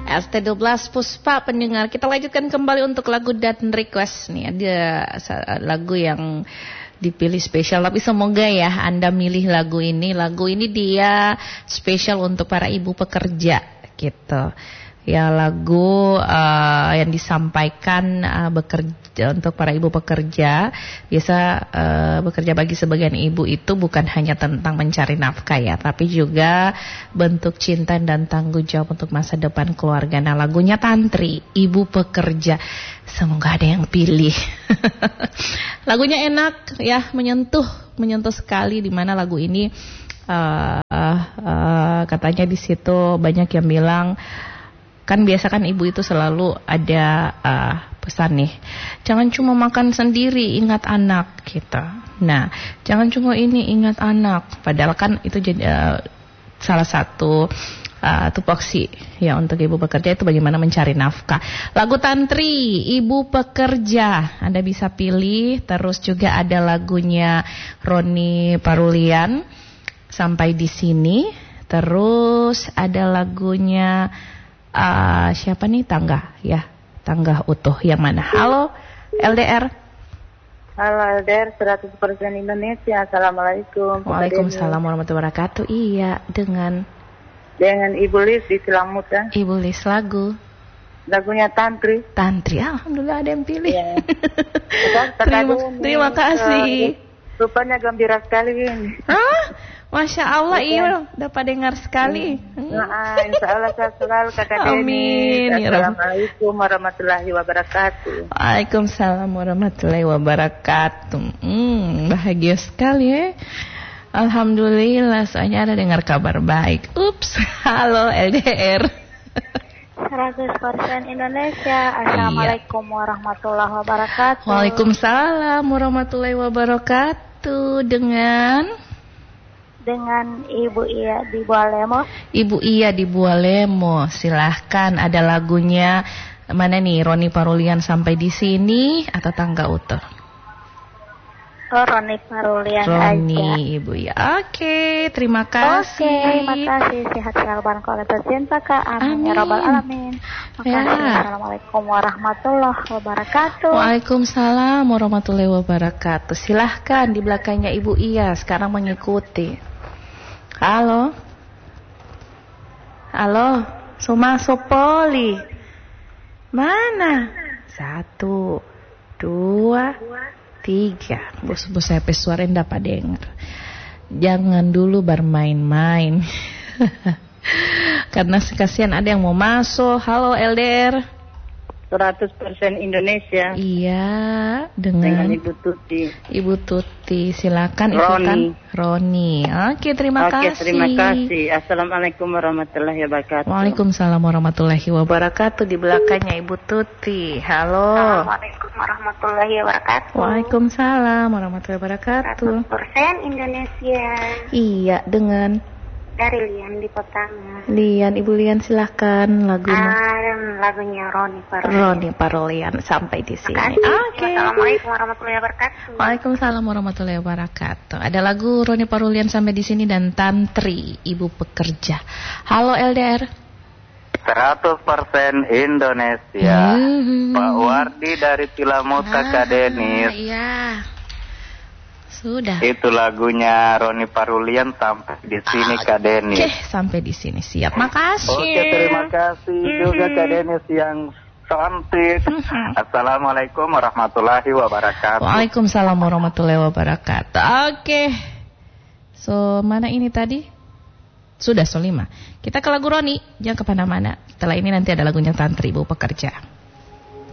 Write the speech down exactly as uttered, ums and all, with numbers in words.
S T dua belas Puspa pendengar. Kita lanjutkan kembali untuk lagu dan request nih. Ada lagu yang dipilih spesial, tapi semoga ya Anda milih lagu ini. Lagu ini dia spesial untuk para ibu pekerja gitu. Ya, lagu uh, yang disampaikan uh, bekerja untuk para ibu pekerja. Biasa uh, bekerja bagi sebagian ibu itu bukan hanya tentang mencari nafkah ya, tapi juga bentuk cinta dan tanggung jawab untuk masa depan keluarga. Nah, lagunya Tantri, Ibu Pekerja. Semoga ada yang pilih. Lagunya enak ya, menyentuh, menyentuh sekali, di mana lagu ini uh, uh, uh, katanya di situ banyak yang bilang, kan biasa kan ibu itu selalu ada uh, pesan nih, jangan cuma makan sendiri, ingat anak gitu. Nah, jangan cuma ini, ingat anak. Padahal kan itu jadi uh, salah satu uh, tupoksi ya untuk ibu pekerja itu bagaimana mencari nafkah. Lagu Tantri, Ibu Pekerja, Anda bisa pilih. Terus juga ada lagunya Roni Parulian, Sampai di Sini. Terus ada lagunya Uh, siapa nih, Tangga ya, Tangga Utuh. Yang mana? Halo L D R. Halo L D R seratus persen Indonesia. Assalamualaikum. Waalaikumsalam warahmatullahi wabarakatuh. Iya, dengan dengan Ibu Lis di Silamutan. Ibu Lis, lagu lagunya Tantri. Tantri, alhamdulillah ada yang pilih. Ya. terima, terima kasih. Uh, rupanya gembira sekali ini. Hah? Masya Allah, iya dapat dengar sekali. Nah, insya Allah saya selalu kakak Deni. Amin. Assalamualaikum warahmatullahi wabarakatuh. Waalaikumsalam warahmatullahi wabarakatuh. Hmm, bahagia sekali ya. Alhamdulillah, soalnya ada dengar kabar baik. Ups, halo L D R. seratus persen Indonesia. Assalamualaikum iya. warahmatullahi wabarakatuh. Waalaikumsalam warahmatullahi wabarakatuh. Dengan Dengan Ibu Iya di Bualemo. Ibu Iya di Bualemo, silahkan. Ada lagunya mana nih? Roni Parulian, Sampai di Sini atau Tangga Utuh? Oh, Roni Parulian Roni, aja. Ibu Iya. Oke, terima kasih. Oke, terima kasih. Sehat selalu bareng kalau tercinta Kak. Amin ya rabbal alamin. Makasih. Ya. Assalamualaikum warahmatullahi wabarakatuh. Waalaikumsalam warahmatullahi wabarakatuh. Silahkan di belakangnya Ibu Iya sekarang mengikuti. Halo. Halo, Suma Sopoli. Mana? Satu, dua, tiga. Bos-bos saya pesuara dapat dengar. Jangan dulu bermain-main. Karena kasihan ada yang mau masuk. Halo L D R. seratus persen Indonesia. Iya, dengan, dengan Ibu Tuti. Ibu Tuti, silakan. Roni. Roni. Oke, terima Oke, kasih. terima kasih. Assalamualaikum warahmatullahi wabarakatuh. Waalaikumsalam warahmatullahi wabarakatuh. Di belakangnya Ibu Tuti. Halo. Assalamualaikum warahmatullahi wabarakatuh. Waalaikumsalam warahmatullahi wabarakatuh. seratus persen Indonesia. Iya, dengan dari Lian di Potanga. Lian, Ibu Lian silahkan lagunya. Ah, lagunya Roni Parulian. Roni Parulian, Sampai di Sini. Oke. Okay. Assalamualaikum warahmatullahi wabarakatuh. Waalaikumsalam warahmatullahi wabarakatuh. Ada lagu Roni Parulian, Sampai di Sini, dan Tantri, Ibu Pekerja. Halo L D R. seratus persen Indonesia. Hmm. Pak Wardi dari Tilamuta, ah, Kak Denis. Iya. Sudah. Itu lagunya Roni Parulian, Sampai di Sini, ah, Kak Denis. Oke, Sampai di Sini. Siap. Makasih. Oke, terima kasih mm-hmm. juga Kak Denis yang cantik. Mm-hmm. Assalamualaikum warahmatullahi wabarakatuh. Waalaikumsalam warahmatullahi wabarakatuh. Oke. So, mana ini tadi? Sudah, so lima. Kita ke lagu Roni. Jangan kemana-mana. Setelah ini nanti ada lagunya Tantri, Ibu Pekerja.